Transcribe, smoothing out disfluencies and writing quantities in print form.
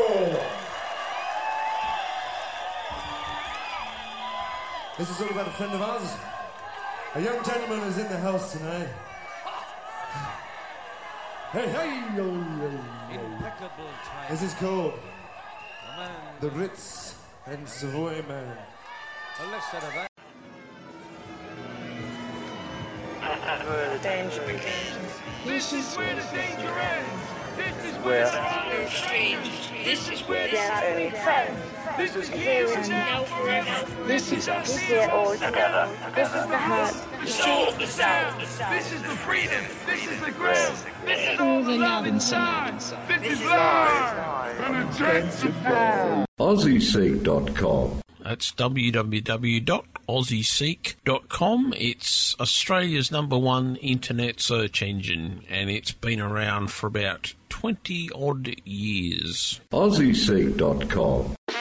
This is all about a friend of ours. A young gentleman is in the house tonight. Hey, hey, yo, yo, yo. Impeccable time. This is called The Ritz and Savoy Man. A lesson of that. Danger begins. This is where the danger ends. This is Where the strange. This is where There are only friends. This is here and now forever. This is us. We are all together. This is the heart. The soul of the sound. This is the freedom. This is the ground. This is all the love inside. This is live and intensified. AussieSeek.com. That's www.aussieseek.com. It's Australia's #1 internet search engine, and it's been around for about 20 odd years. AussieSeek.com.